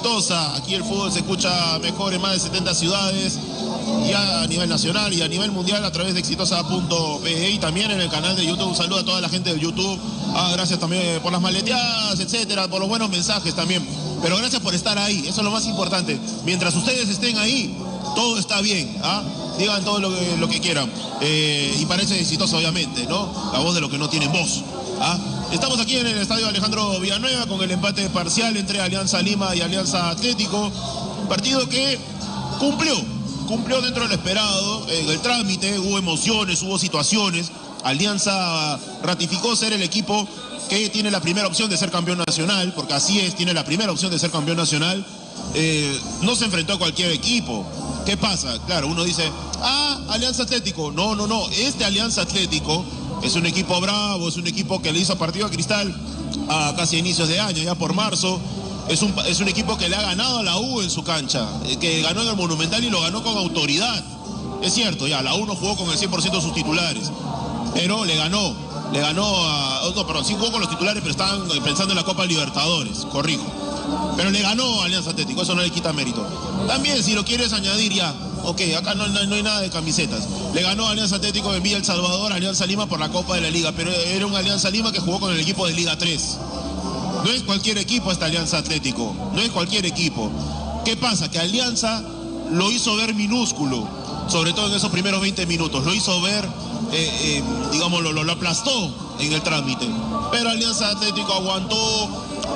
exitosa. Aquí el fútbol se escucha mejor en más de 70 ciudades, ya a nivel nacional y a nivel mundial a través de exitosa.pe y también en el canal de YouTube. Un saludo a toda la gente de YouTube. Gracias también por las maleteadas, etcétera, por los buenos mensajes también. Pero gracias por estar ahí, eso es lo más importante. Mientras ustedes estén ahí, todo está bien, digan todo lo que quieran. Y parece exitoso, obviamente, ¿no? La voz de los que no tienen voz. Estamos aquí en el estadio Alejandro Villanueva con el empate parcial entre Alianza Lima y Alianza Atlético. Partido que cumplió dentro de lo esperado. En el trámite hubo emociones, hubo situaciones. Alianza ratificó ser el equipo que tiene la primera opción de ser campeón nacional, porque así es, tiene la primera opción de ser campeón nacional. No se enfrentó a cualquier equipo. ¿Qué pasa? Claro, uno dice, Alianza Atlético. No, este Alianza Atlético es un equipo bravo, es un equipo que le hizo partido a Cristal a casi inicios de año, ya por marzo. Es un equipo que le ha ganado a la U en su cancha, que ganó en el Monumental y lo ganó con autoridad. Es cierto, ya, la U no jugó con el 100% de sus titulares, pero le ganó sí jugó con los titulares, pero estaban pensando en la Copa Libertadores, corrijo. Pero le ganó a Alianza Atlético, eso no le quita mérito. También, si lo quieres añadir ya, acá no hay nada de camisetas. Le ganó a Alianza Atlético en Villa El Salvador, Alianza Lima por la Copa de la Liga, pero era un Alianza Lima que jugó con el equipo de Liga 3. No es cualquier equipo esta Alianza Atlético, no es cualquier equipo. ¿Qué pasa? Que Alianza lo hizo ver minúsculo, sobre todo en esos primeros 20 minutos. Lo hizo ver, lo aplastó en el trámite. Pero Alianza Atlético aguantó,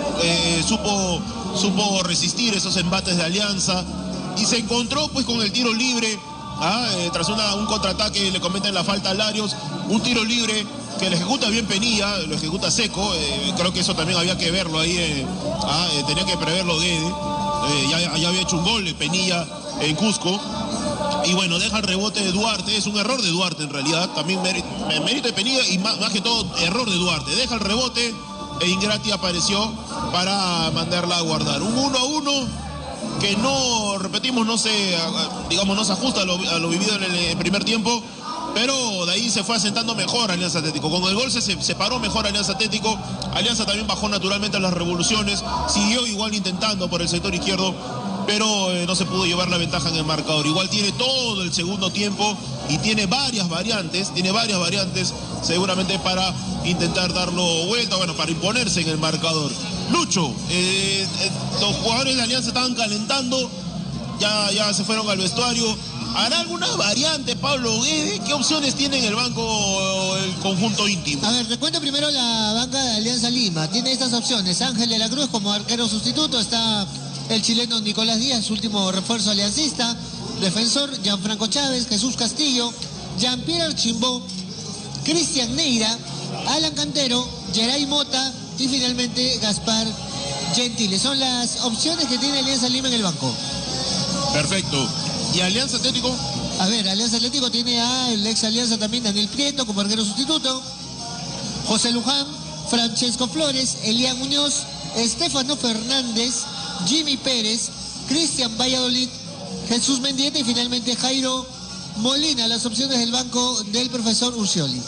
supo resistir esos embates de Alianza y se encontró pues con el tiro libre, tras un contraataque le cometen la falta a Larios, un tiro libre que le ejecuta bien Penilla, lo ejecuta seco. Creo que eso también había que verlo ahí, tenía que preverlo Guede. Ya había hecho un gol Penilla en Cusco. Y bueno, deja el rebote de Duarte, es un error de Duarte en realidad, también mérito de Penilla y más que todo error de Duarte. Deja el rebote e Ingrati apareció para mandarla a guardar. Un 1-1 que no, repetimos, no se ajusta a lo vivido en el primer tiempo, pero de ahí se fue asentando mejor Alianza Atlético. Con el gol se separó mejor Alianza Atlético. Alianza también bajó naturalmente a las revoluciones, siguió igual intentando por el sector izquierdo, pero no se pudo llevar la ventaja en el marcador. Igual tiene todo el segundo tiempo y tiene varias variantes seguramente para intentar darlo vuelta, para imponerse en el marcador. Lucho, los jugadores de Alianza estaban calentando, ya se fueron al vestuario. ¿Hará alguna variante Pablo Guede? ¿Qué opciones tiene en el banco el conjunto íntimo? A ver, te cuento primero la banca de Alianza Lima. Tiene estas opciones: Ángel de la Cruz como arquero sustituto, está el chileno Nicolás Díaz, su último refuerzo aliancista. Defensor, Gianfranco Chávez, Jesús Castillo, Jean-Pierre Archimbó, Cristian Neira, Alan Cantero, Geray Mota y finalmente Gaspar Gentile. Son las opciones que tiene Alianza Lima en el banco. Perfecto. ¿Y Alianza Atlético? A ver, Alianza Atlético tiene el ex Alianza también, Daniel Prieto como arquero sustituto, José Luján, Francesco Flores, Elian Muñoz, Estefano Fernández, Jimmy Pérez, Cristian Valladolid, Jesús Mendieta y finalmente Jairo Molina, las opciones del banco del profesor Urcioli.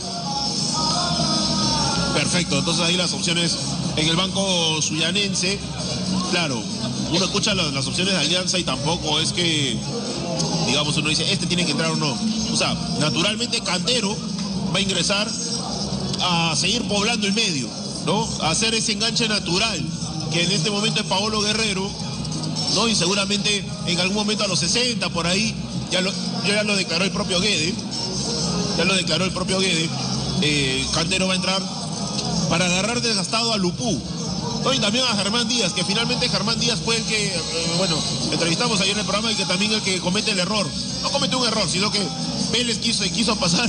Perfecto, entonces ahí las opciones en el banco suyanense. Claro, uno escucha las opciones de Alianza y tampoco es que, uno dice, este tiene que entrar o no. O sea, naturalmente Cantero va a ingresar a seguir poblando el medio, ¿no? A hacer ese enganche natural, que en este momento es Paolo Guerrero, ¿no? Y seguramente en algún momento a los 60, por ahí, ya lo declaró el propio Guede. Cantero va a entrar para agarrar desgastado a Lupú, ¿no? Y también a Germán Díaz, que finalmente Germán Díaz fue el que, entrevistamos ayer en el programa, y que también el que comete el error. No cometió un error, sino que Vélez quiso pasar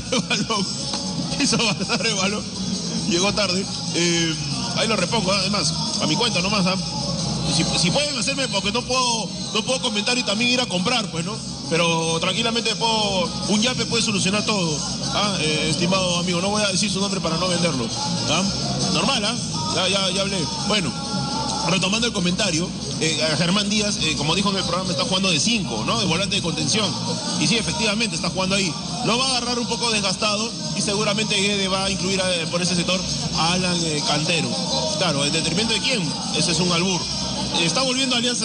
el balón. Llegó tarde. Ahí lo repongo, además, a mi cuenta nomás. Si pueden hacerme, porque no puedo comentar y también ir a comprar, pues, ¿no? Pero tranquilamente un yape puede solucionar todo, estimado amigo. No voy a decir su nombre para no venderlo. Normal, ya hablé. Bueno, retomando el comentario, Germán Díaz, como dijo en el programa, está jugando de 5, ¿no? De volante de contención. Y sí, efectivamente, está jugando ahí. Lo va a agarrar un poco desgastado y seguramente Guede va a incluir por ese sector a Alan Cantero. Claro, ¿en detrimento de quién? Ese es un albur. Está volviendo Alianza